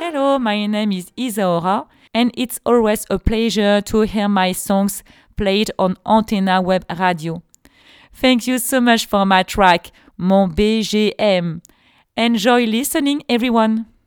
Hello, my name is Isaura, and it's always a pleasure to hear my songs played on Antenna Web Radio. Thank you so much for my track, Mon BGM. Enjoy listening, everyone.